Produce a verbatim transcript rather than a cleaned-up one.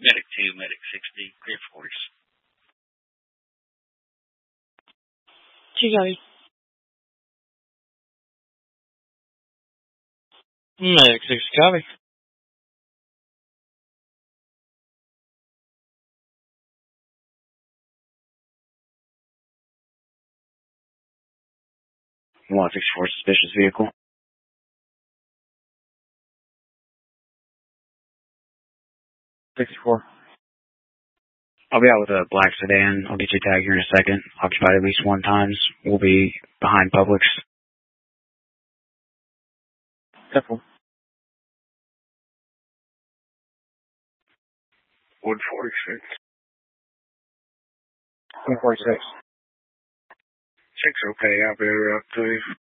Medic two, Medic sixty, clear for forties. two copy. Medic six copy. one sixty-four, suspicious vehicle. sixty-four. I'll be out with a black sedan. I'll get you a tag here in a second. Occupied at least one times. We'll be behind Publix. Careful. one forty-six. one forty-six. Six, okay, I'll be right up to you.